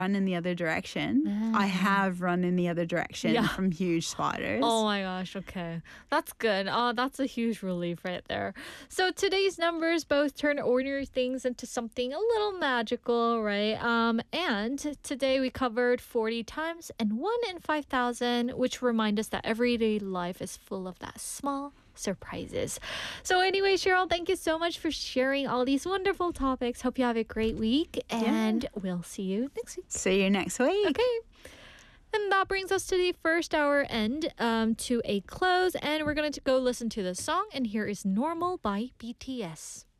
run in the other direction. I have run in the other direction from huge spiders. Oh my gosh, okay. That's good. Oh, that's a huge relief right there. So today's numbers both turn ordinary things into something a little magical, right? And today we covered 40 times and 1 in 5,000, which remind us that everyday life is full of that small surprises. So anyway, Cheryl, thank you so much for sharing all these wonderful topics. Hope you have a great week, and we'll see you next week. See you next week. Okay. And that brings us to the first hour end to a close, and we're going to go listen to the song, and here is Normal by BTS.